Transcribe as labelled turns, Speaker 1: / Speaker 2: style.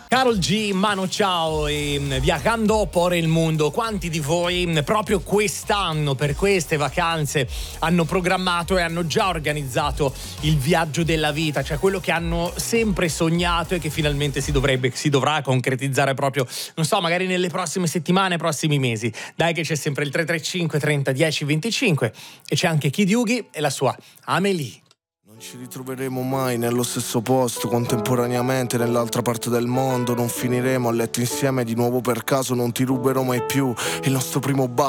Speaker 1: Karol G, Mano Ciao e Viajando por el Mundo. Quanti di voi proprio quest'anno, per queste vacanze, hanno programmato e hanno già organizzato il viaggio della vita, cioè quello che hanno sempre sognato e che finalmente si dovrà concretizzare proprio, non so, magari nelle prossime settimane, prossimi mesi. Dai che c'è sempre il 335 30 10 25 e c'è anche Kid Yugi e la sua Amélie.
Speaker 2: Ci ritroveremo mai nello stesso posto, contemporaneamente nell'altra parte del mondo. Non finiremo a letto insieme di nuovo per caso, non ti ruberò mai più il nostro primo bacio.